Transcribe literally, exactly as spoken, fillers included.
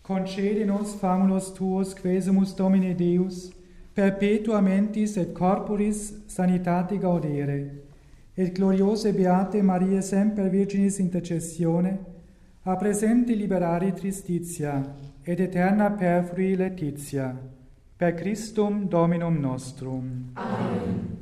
concede nos famulus tuos quesumus Domine Deus, perpetua mentis et corporis sanitate gaudere, et gloriose beate Maria semper Virginis intercessione, a presenti liberare tristitia, et eterna perfrui laetitia, per Christum Dominum nostrum. Amen.